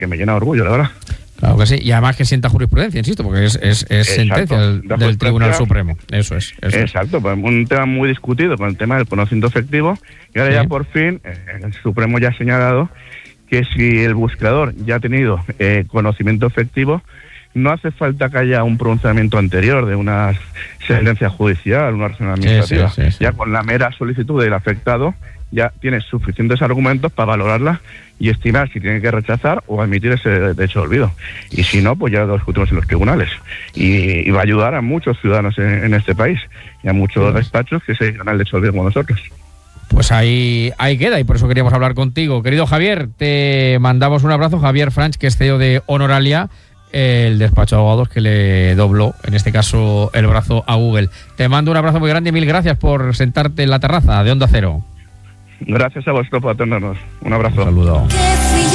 que me llena de orgullo, la verdad. Claro que sí, y además que sienta jurisprudencia, insisto, porque es sentencia del Tribunal Supremo. Eso es. Exacto, pues un tema muy discutido con el tema del conocimiento efectivo, y ahora ya por fin el Supremo ya ha señalado que si el buscador ya ha tenido conocimiento efectivo, no hace falta que haya un pronunciamiento anterior de una sentencia judicial, una acción administrativa. Sí. Ya con la mera solicitud del afectado ya tiene suficientes argumentos para valorarla y estimar si tiene que rechazar o admitir ese derecho de olvido. Y si no, pues ya lo discutimos en los tribunales. Y va a ayudar a muchos ciudadanos en este país y a muchos despachos que se dedican al derecho de olvido como nosotros. Pues ahí queda, y por eso queríamos hablar contigo. Querido Javier, te mandamos un abrazo. Javier Franch, que es CEO de Honoralia, el despacho de abogados que le dobló, en este caso, el brazo a Google. Te mando un abrazo muy grande y mil gracias por sentarte en la terraza de Onda Cero. Gracias a vosotros por atendernos. Un abrazo. Un saludo.